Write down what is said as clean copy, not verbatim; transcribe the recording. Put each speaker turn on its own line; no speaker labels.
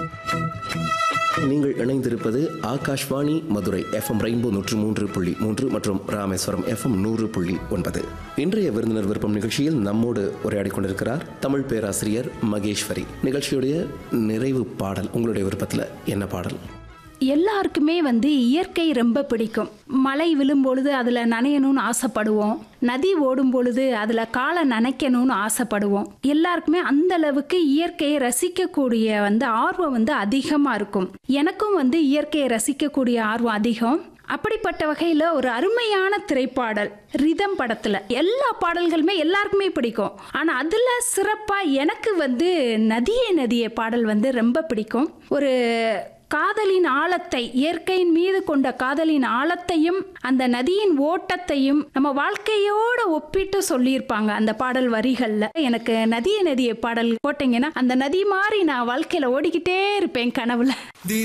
நீங்கள் இணைந்திருப்பது Akashvani Madurai FM rainbow 103.3 மற்றும் ராமேஸ்வரம் எஃப்எம் 100.9. இன்றைய விருந்தினர் விருப்பம் நிகழ்ச்சியில் நம்மோடு உரையாடிக் கொண்டிருக்கிறார் தமிழ் பேராசிரியர் மகேஸ்வரி. நிகழ்ச்சியுடைய நிறைவு பாடல் உங்களுடைய விருப்பத்தில் என்ன பாடல்?
எல்லாருக்குமே இயற்கை ரொம்ப பிடிக்கும். மழை விழும் பொழுது அதில் நனையணும்னு ஆசைப்படுவோம். நதி ஓடும் பொழுது அதில் காலை நனைக்கணும்னு ஆசைப்படுவோம். எல்லாருக்குமே அந்த அளவுக்கு இயற்கையை ரசிக்கக்கூடிய ஆர்வம் அதிகமாக இருக்கும். எனக்கும் இயற்கையை ரசிக்கக்கூடிய ஆர்வம் அதிகம். அப்படிப்பட்ட வகையில் ஒரு அருமையான திரைப்பாடல் ரிதம் படத்தில் எல்லா பாடல்களுமே எல்லாருக்குமே பிடிக்கும். ஆனால் அதில் சிறப்பாக எனக்கு நதியே நதியே பாடல் ரொம்ப பிடிக்கும். ஒரு காதலின் ஆழத்தை, இயற்கையின் மீது கொண்ட காதலின் ஆழத்தையும் அந்த நதியின் ஓட்டத்தையும் நம்ம வாழ்க்கையோட ஒப்பிட்டு சொல்லியிருப்பாங்க அந்த பாடல் வரிகள்ல. எனக்கு நதியே நதியே பாடல் போட்டீங்கன்னா அந்த நதி மாதிரி நான் வாழ்க்கையில ஓடிக்கிட்டே இருப்பேன் கனவுல.